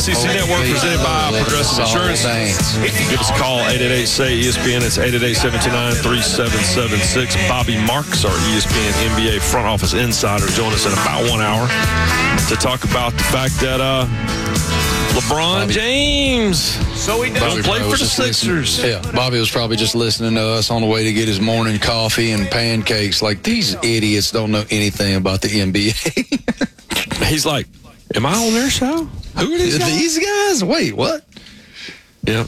SEC Network presented by Progressive Insurance. Give us a call, 888-SAY-ESPN. It's 888-729-3776. Bobby Marks, our ESPN NBA front office insider, join us in about 1 hour to talk about the fact that LeBron James don't play for the Sixers. Bobby was probably just listening to us on the way to get his morning coffee and pancakes. Like, these idiots don't know anything about the NBA. He's like, am I on their show? Who are these guys? These guys? Wait, what? Yeah,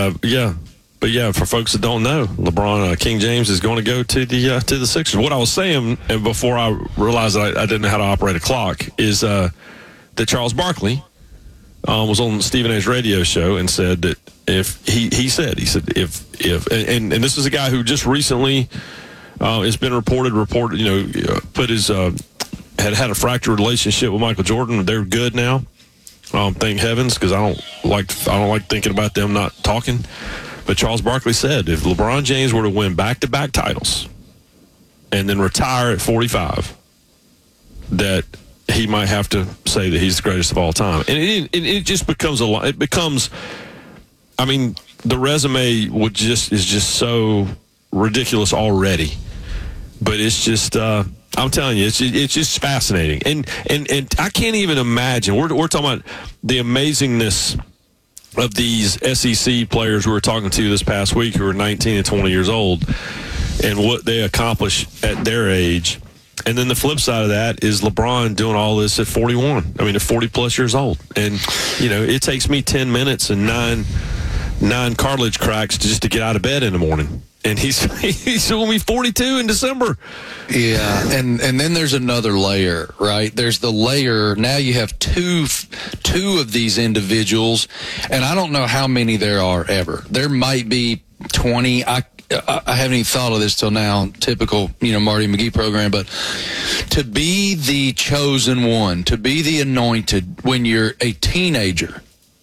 But yeah, for folks that don't know, LeBron King James is going to go to the Sixers. What I was saying, and before I realized that I didn't know how to operate a clock, is that Charles Barkley was on Stephen A's radio show and said that if he said if and this is a guy who just recently it's been reported put his had a fractured relationship with Michael Jordan. They're good now. Thank heavens, because I don't like thinking about them not talking. But Charles Barkley said if LeBron James were to win back-to-back titles and then retire at 45, that he might have to say that he's the greatest of all time. And it just becomes it becomes, I mean, the resume is just so ridiculous already. But it's just, I'm telling you, it's just fascinating. And I can't even imagine. We're talking about the amazingness of these SEC players we were talking to this past week who are 19 and 20 years old and what they accomplish at their age. And then the flip side of that is LeBron doing all this at 41. I mean, at 40-plus years old. And, it takes me 10 minutes and nine cartilage cracks just to get out of bed in the morning. And he's going to be 42 in December. Yeah, and then there's another layer, right? There's the layer. Now you have two of these individuals, and I don't know how many there are ever. There might be 20. I haven't even thought of this till now. Typical, Marty McGee program. But to be the chosen one, to be the anointed when you're a teenager,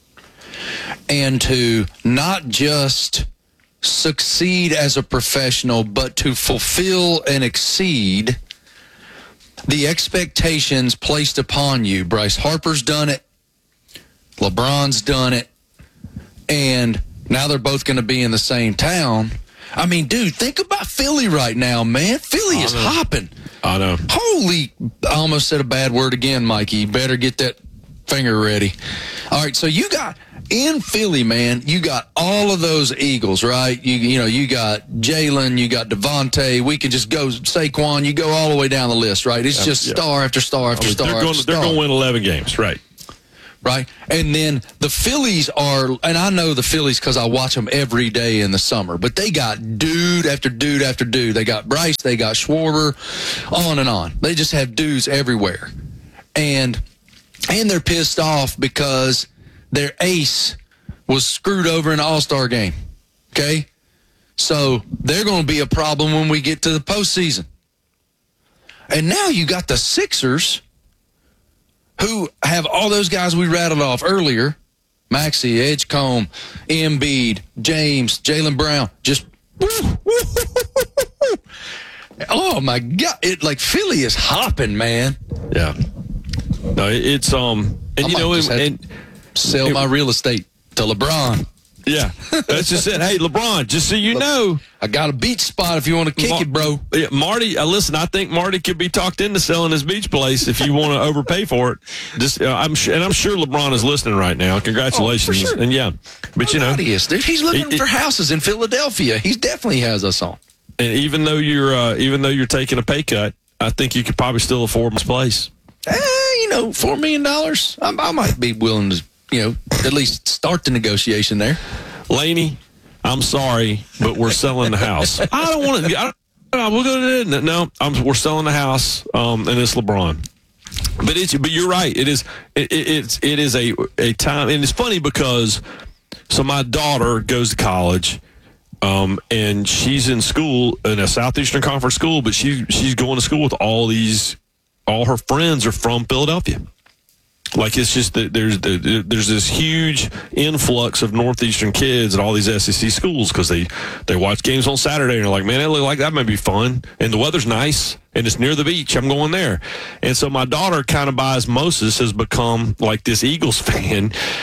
and to not just succeed as a professional, but to fulfill and exceed the expectations placed upon you. Bryce Harper's done it. LeBron's done it. And now they're both going to be in the same town. I mean, dude, think about Philly right now, man. Philly is hopping. I know. Holy, I almost said a bad word again, Mikey. You better get that finger ready. All right, so you got in Philly, man, you got all of those Eagles, right? You got Jalen, you got Devontae. We can just go Saquon. You go all the way down the list, right? It's just star after star after star after star. They're going to win 11 games, right? Right? And then the Phillies are, and I know the Phillies because I watch them every day in the summer, but they got dude after dude after dude. They got Bryce, they got Schwarber, on and on. They just have dudes everywhere. And they're pissed off because their ace was screwed over in the All-Star game. Okay? So they're going to be a problem when we get to the postseason. And now you got the Sixers, who have all those guys we rattled off earlier. Maxey, Edgecombe, Embiid, James, Jaylen Brown. Just, oh, my God. Philly is hopping, man. Yeah. No, it's, sell my real estate to LeBron. Yeah, that's just it. Hey, LeBron, just so you know, I got a beach spot if you want to kick it, bro. Yeah, Marty, listen, I think Marty could be talked into selling his beach place if you want to overpay for it. Just, I'm sure LeBron is listening right now. Congratulations, for sure. And yeah, but he is, dude. He's looking for houses in Philadelphia. He definitely has us on. And even though you're taking a pay cut, I think you could probably still afford this place. $4 million. I might be willing to, at least start the negotiation there. Laney, I'm sorry, but we're selling the house. I don't want to. We'll go to no. We're selling the house, and it's LeBron. But you're right. It is a time, and it's funny because so my daughter goes to college, and she's in school in a Southeastern Conference school, but she's going to school with all her friends are from Philadelphia. Like, it's just that there's this huge influx of Northeastern kids at all these SEC schools because they watch games on Saturday and they're like, man, it look like that might be fun. And the weather's nice and it's near the beach. I'm going there. And so my daughter kind of by osmosis has become like this Eagles fan.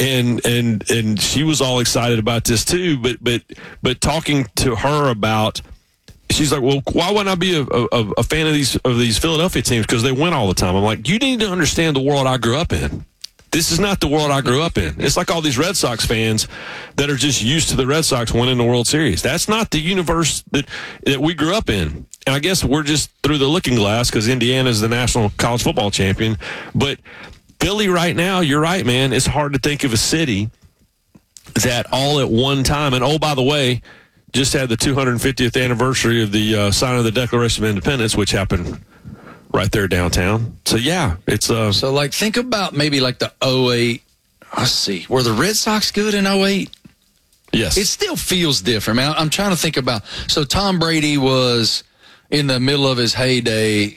and she was all excited about this too. But talking to her about, she's like, well, why wouldn't I be a fan of these Philadelphia teams, because they win all the time? I'm like, you need to understand the world I grew up in. This is not the world I grew up in. It's like all these Red Sox fans that are just used to the Red Sox winning the World Series. That's not the universe that we grew up in. And I guess we're just through the looking glass because Indiana is the national college football champion. But Philly right now, you're right, man. It's hard to think of a city that all at one time, and oh, by the way, just had the 250th anniversary of the signing of the Declaration of Independence, which happened right there downtown. So, yeah, it's... So, like, think about maybe like the 08. Let's see. Were the Red Sox good in 08? Yes. It still feels different, man. I'm trying to think about... So, Tom Brady was in the middle of his heyday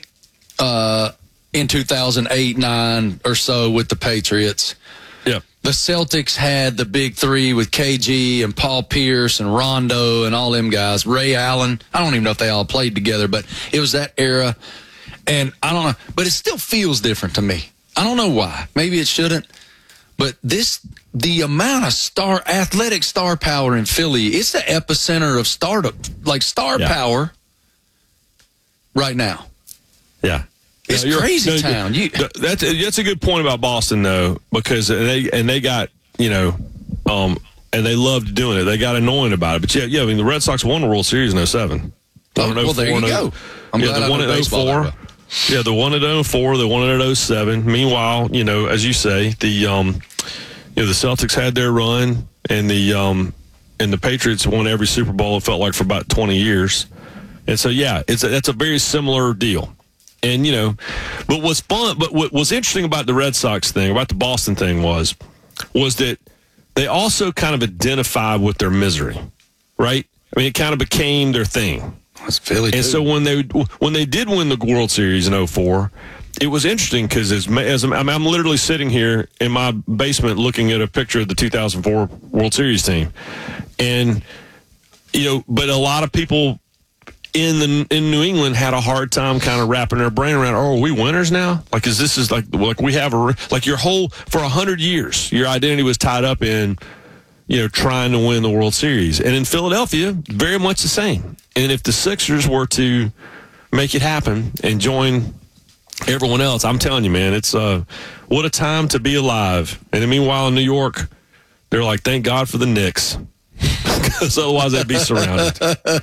in 2008, 9 or so with the Patriots. Yep. The Celtics had the big three with KG and Paul Pierce and Rondo and all them guys. Ray Allen. I don't even know if they all played together, but it was that era. And I don't know, but it still feels different to me. I don't know why. Maybe it shouldn't. But the amount of athletic star power in Philly, it's the epicenter of star power right now. Yeah. It's crazy town. That's a good point about Boston, though, because they got, and they loved doing it. They got annoying about it. But, yeah, I mean, the Red Sox won the World Series in 07. Well, there you go. I'm glad they won at 04. Yeah, they won it 04. They won it at 07. Meanwhile, as you say, the Celtics had their run, and the Patriots won every Super Bowl, it felt like, for about 20 years. And so, yeah, that's a very similar deal. And, but what's fun, but what was interesting about the Red Sox thing, about the Boston thing was that they also kind of identified with their misery, right? I mean, it kind of became their thing. That's Philly too. And so when they did win the World Series in 04, it was interesting because I'm literally sitting here in my basement looking at a picture of the 2004 World Series team, and but a lot of people in New England had a hard time kind of wrapping their brain around. Oh, are we winners now? Like, this is like we have your whole, for 100 years, your identity was tied up in trying to win the World Series. And in Philadelphia, very much the same. And if the Sixers were to make it happen and join everyone else, I'm telling you, man, it's what a time to be alive. And meanwhile, in New York, they're like, thank God for the Knicks. Because otherwise they'd be surrounded.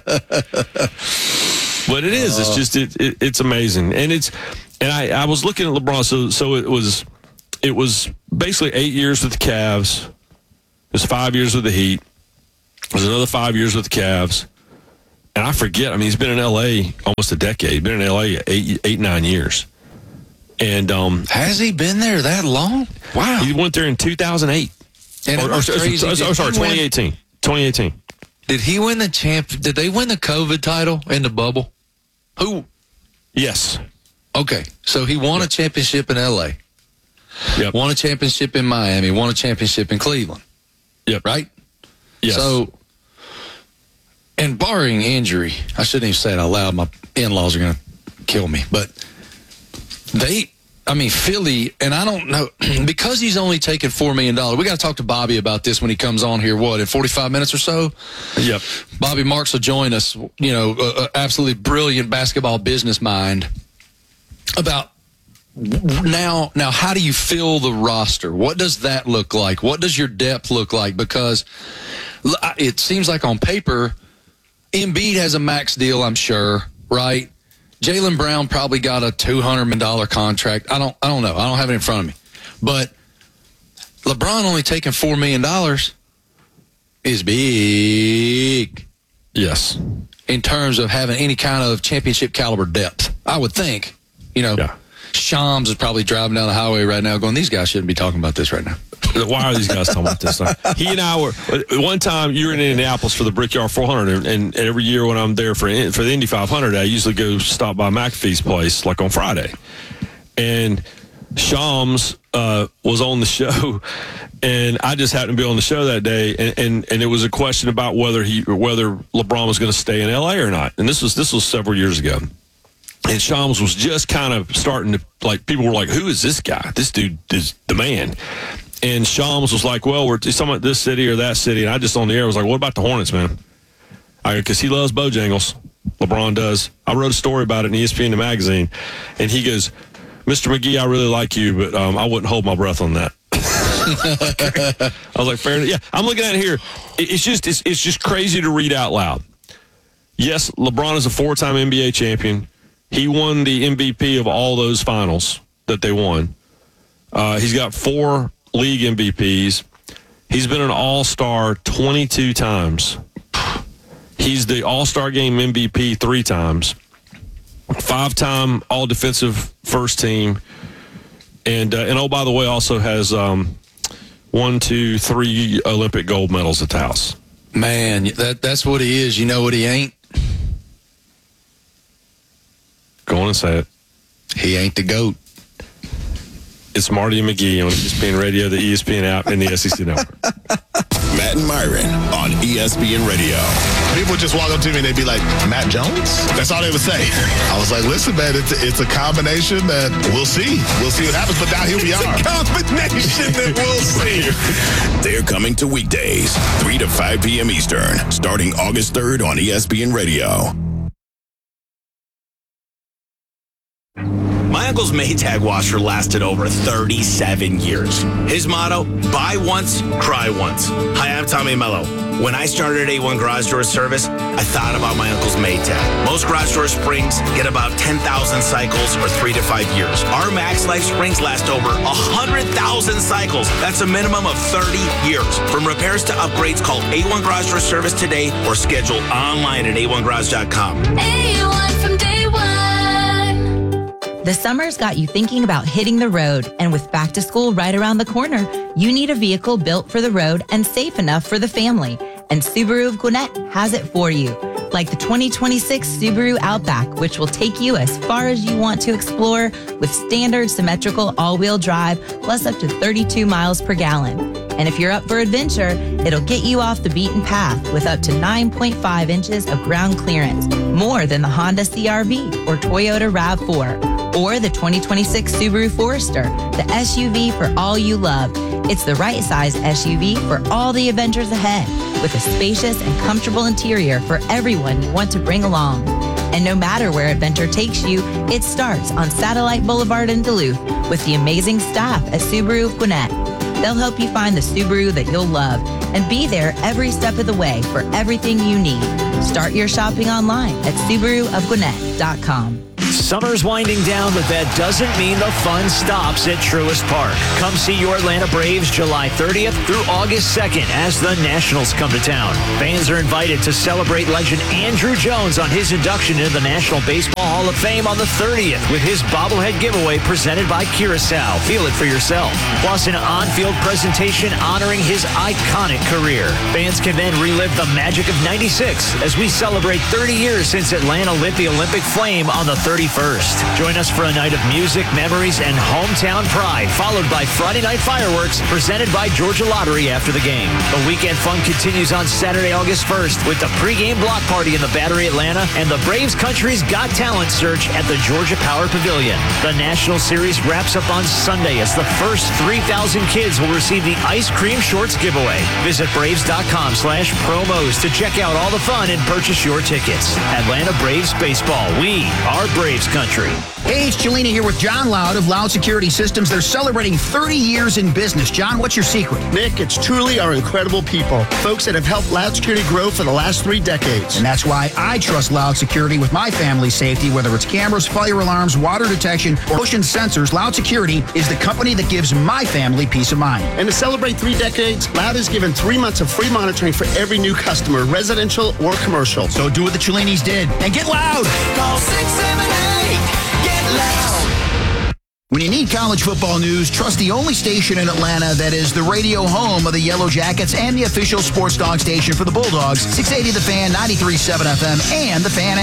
But it is. It's just it's amazing. And I was looking at LeBron, so it was basically 8 years with the Cavs. It was 5 years with the Heat. It was another 5 years with the Cavs. And I forget, I mean, he's been in L.A. almost a decade. He's been in L.A. 9 years. And has he been there that long? Wow. He went there in 2008. And sorry, 2018. 2018. Did he win the Did they win the COVID title in the bubble? Who? Yes. Okay, so he won a championship in L.A. Yep. Won a championship in Miami. Won a championship in Cleveland. Yep. Right? Yes. So, and barring injury, I shouldn't even say it out loud. My in-laws are going to kill me. But Philly, and I don't know, because he's only taken $4 million. We got to talk to Bobby about this when he comes on here, in 45 minutes or so? Yep. Bobby Marks will join us, absolutely brilliant basketball business mind, about now how do you fill the roster? What does that look like? What does your depth look like? Because it seems like on paper, Embiid has a max deal, I'm sure, right? Jaylen Brown probably got a $200 million contract. I don't know. I don't have it in front of me. But LeBron only taking $4 million is big. Yes. In terms of having any kind of championship caliber depth, I would think. Yeah. Shams is probably driving down the highway right now going, these guys shouldn't be talking about this right now. Why are these guys talking about this? He and I were, one time you were in Indianapolis for the Brickyard 400, and every year when I'm there for the Indy 500, I usually go stop by McAfee's place, like on Friday. And Shams was on the show, and I just happened to be on the show that day, and it was a question about whether LeBron was going to stay in L.A. or not. And this was several years ago. And Shams was just kind of starting to, people were like, who is this guy? This dude is the man. And Shams was like, well, we're talking about this city or that city. And I just on the air was like, what about the Hornets, man? Because he loves Bojangles. LeBron does. I wrote a story about it in ESPN the magazine. And he goes, Mr. McGee, I really like you, but I wouldn't hold my breath on that. I was like, fair enough. Yeah, I'm looking at it here. It's just crazy to read out loud. Yes, LeBron is a 4-time NBA champion. He won the MVP of all those finals that they won. He's got 4 league MVPs. He's been an all-star 22 times. He's the all-star game MVP 3 times. 5-time all-defensive first team. And oh, by the way, also has 1, 2, 3 Olympic gold medals at the house. Man, that's what he is. You know what he ain't? Go on and say it. He ain't the GOAT. It's Marty and McGee on ESPN Radio, the ESPN app, and the SEC Network. Matt and Myron on ESPN Radio. People just walk up to me and they'd be like, Matt Jones? That's all they would say. I was like, listen, man, it's a combination that we'll see. We'll see what happens, but now here we are. It's a combination that we'll see. They're coming to weekdays, 3 to 5 p.m. Eastern, starting August 3rd on ESPN Radio. My uncle's Maytag washer lasted over 37 years. His motto, buy once, cry once. Hi, I'm Tommy Mello. When I started A1 Garage Door Service, I thought about my uncle's Maytag. Most garage door springs get about 10,000 cycles or 3 to 5 years. Our Max Life springs last over 100,000 cycles. That's a minimum of 30 years. From repairs to upgrades, call A1 Garage Door Service today or schedule online at a1garage.com. A1 from day one. The summer's got you thinking about hitting the road, and with back to school right around the corner, you need a vehicle built for the road and safe enough for the family. And Subaru of Gwinnett has it for you. Like the 2026 Subaru Outback, which will take you as far as you want to explore with standard symmetrical all-wheel drive, plus up to 32 miles per gallon. And if you're up for adventure, it'll get you off the beaten path with up to 9.5 inches of ground clearance, more than the Honda CR-V or Toyota RAV4. Or the 2026 Subaru Forester, the SUV for all you love. It's the right size SUV for all the adventures ahead, with a spacious and comfortable interior for everyone you want to bring along. And no matter where adventure takes you, it starts on Satellite Boulevard in Duluth with the amazing staff at Subaru of Gwinnett. They'll help you find the Subaru that you'll love and be there every step of the way for everything you need. Start your shopping online at SubaruofGwinnett.com. Summer's winding down, but that doesn't mean the fun stops at Truist Park. Come see your Atlanta Braves July 30th through August 2nd as the Nationals come to town. Fans are invited to celebrate legend Andrew Jones on his induction into the National Baseball Hall of Fame on the 30th with his bobblehead giveaway presented by Curacao. Feel it for yourself. Plus an on-field presentation honoring his iconic career. Fans can then relive the magic of '96 as we celebrate 30 years since Atlanta lit the Olympic flame on the 31st. Join us for a night of music, memories, and hometown pride, followed by Friday night fireworks presented by Georgia Lottery after the game. The weekend fun continues on Saturday, August 1st with the pregame block party in the Battery Atlanta and the Braves Country's Got Talent search at the Georgia Power Pavilion. The National Series wraps up on Sunday as the first 3,000 kids will receive the Ice Cream Shorts giveaway. Visit Braves.com/promos to check out all the fun and purchase your tickets. Atlanta Braves Baseball. We are Braves Country. Hey, it's Cellini here with John Loud of Loud Security Systems. They're celebrating 30 years in business. John, what's your secret? Nick, it's truly our incredible people. Folks that have helped Loud Security grow for the last 3 decades. And that's why I trust Loud Security with my family's safety, whether it's cameras, fire alarms, water detection, or motion sensors. Loud Security is the company that gives my family peace of mind. And to celebrate 3 decades, Loud has given 3 months of free monitoring for every new customer, residential or commercial. So do what the Cellinis did and get loud. Call 678-GET-LOUD. When you need college football news, trust the only station in Atlanta that is the radio home of the Yellow Jackets and the official sports dog station for the Bulldogs. 680 The Fan, 93.7 FM, and The Fan app.